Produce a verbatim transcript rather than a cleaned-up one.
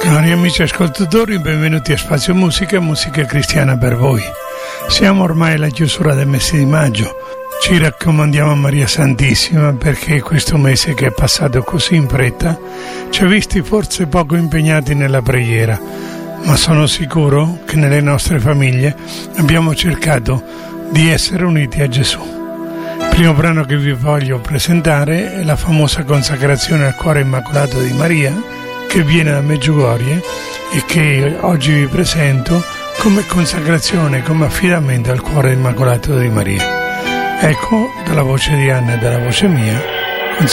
Cari amici ascoltatori, benvenuti a Spazio Musica, musica cristiana per voi. Siamo ormai alla chiusura del mese di maggio. Ci raccomandiamo a Maria Santissima perché questo mese che è passato così in fretta ci ha visti forse poco impegnati nella preghiera, ma sono sicuro che nelle nostre famiglie abbiamo cercato di essere uniti a Gesù. Il primo brano che vi voglio presentare è la famosa consacrazione al cuore immacolato di Maria, che viene da Medjugorje e che oggi vi presento come consacrazione, come affidamento al cuore immacolato di Maria. Ecco, dalla voce di Anna e dalla voce mia,